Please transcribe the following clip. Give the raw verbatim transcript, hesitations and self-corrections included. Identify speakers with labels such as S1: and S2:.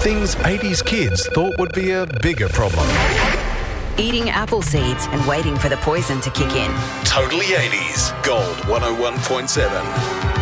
S1: Things eighties kids thought would be a bigger problem.
S2: Eating apple seeds and waiting for the poison to kick in.
S1: Totally eighties. Gold one oh one point seven.